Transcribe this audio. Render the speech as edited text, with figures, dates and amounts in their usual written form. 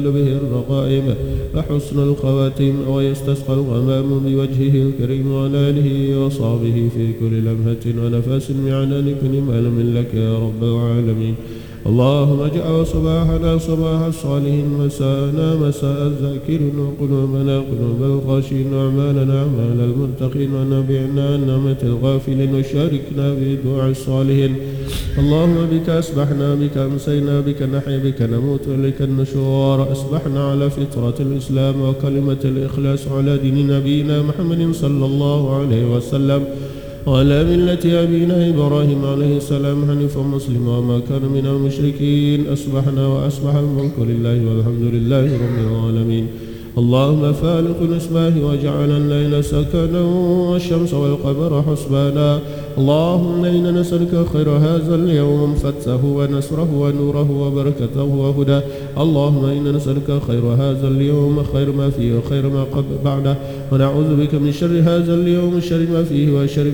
به الرغائب فحسن الخواتيم ويستسقى الغمام بوجهه الكريم وعلى آله وصحبه في كل لمحة ونفس بعنان كل مال لك يا رب العالمين. اللهم اجعل صباحنا صباح الصالحين مساءنا مساء الذاكرين وقلوبنا قلوب الخاشعين وأعمالنا أعمال المتقين ونبعنا عن نعمة الغافلين وشاركنا في دعاء الصالحين. اللهم بك أصبحنا بك أمسينا بك نحيا بك نموت إليك النشور. أصبحنا على فطرة الإسلام وكلمة الإخلاص على دين نبينا محمد صلى الله عليه وسلم وعلى ملة أبينا إبراهيم عليه السلام حنيفا مسلما وما كان من المشركين. أصبحنا وأصبح الملك لله والحمد لله رب العالمين. اللهم فالق الإصباح وجعل الليل سكنا والشمس والقمر حسبانا. اللهم إنا نسألك خير هذا اليوم فتحه ونصره ونوره وبركته وهداه. اللهم إنا نسألك خير هذا اليوم خير ما فيه وخير ما بعده ونعوذ بك من شر هذا اليوم شر ما فيه وشر